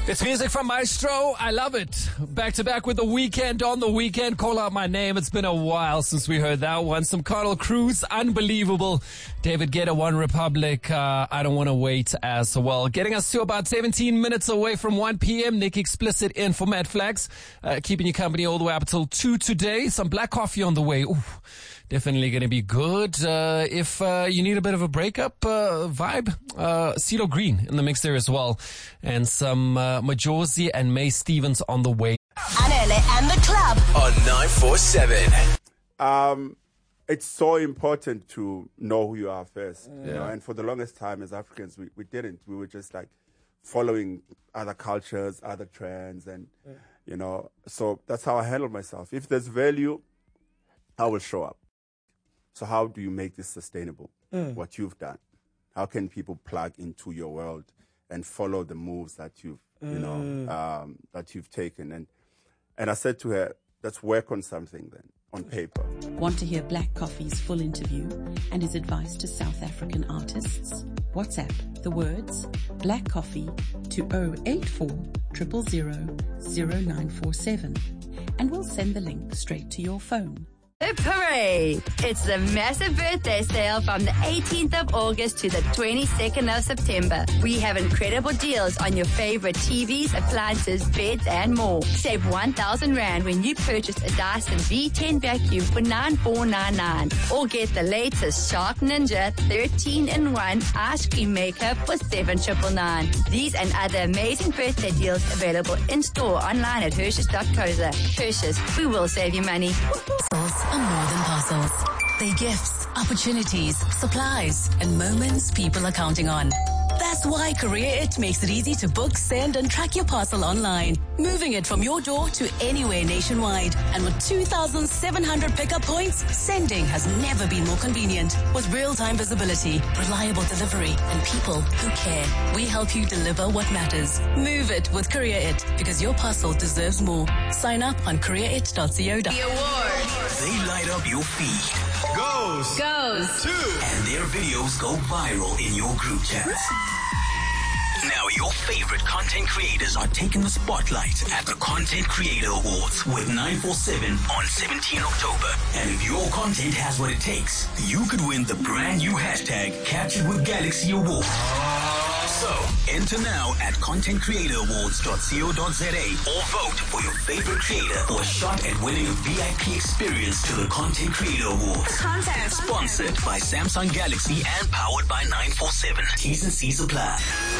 It's music from Maestro. I love it. Back to back with The Weeknd on The Weeknd. Call Out My Name. It's been a while since we heard that one. Some Carl Cruz, unbelievable. David Guetta, One Republic. I Don't Want to Wait as well. Getting us to about 17 minutes away from 1 p.m. Nick Explicit in for Mad Flags. Keeping you company all the way up until 2 today. Some black coffee on the way. Ooh, definitely going to be good. If you need a bit of a breakup vibe, CeeLo Green in the mix there as well. And some Majosi and May Stevens on the way. Anele and the club On 947. It's so important to know who you are first. You know? And for the longest time as Africans, we didn't. We were just like following other cultures, other trends. And, you know, so that's how I handle myself. If there's value, I will show up. So how do you make this sustainable? What you've done? How can people plug into your world and follow the moves that you've, that you've taken? And I said to her, let's work on something then, on paper. Want to hear Black Coffee's full interview and his advice to South African artists? WhatsApp the words Black Coffee to 084 000 0947 and we'll send the link straight to your phone. Hip hooray! It's the massive birthday sale from the 18th of August to the 22nd of September. We have incredible deals on your favorite TVs, appliances, beds, and more. Save 1,000 Rand when you purchase a Dyson V10 vacuum for 9,499. Or get the latest Shark Ninja 13-in-1 ice cream maker for 7,999. These and other amazing birthday deals available in-store online at Hershey's.co.za. Hershey's, we will save you money. Parcels are more than parcels. They're gifts, opportunities, supplies, and moments people are counting on. That's why Career It makes it easy to book, send, and track your parcel online, moving it from your door to anywhere nationwide. And with 2,700 pickup points, sending has never been more convenient. With real-time visibility, reliable delivery, and people who care, we help you deliver what matters. Move it with Career It, because your parcel deserves more. Sign up on careerit.co.za. The awards. They light up your feed. Goes. And their videos go viral in your group chats. Now your favorite content creators are taking the spotlight at the Content Creator Awards with 947 on 17 October. And if your content has what it takes, you could win the brand new hashtag Captured with Galaxy Award. So, enter now at contentcreatораwards.co.za or vote for your favorite creator for a shot at winning a VIP experience to the Content Creator Awards. Sponsored by Samsung Galaxy and powered by 947. T's and C's apply.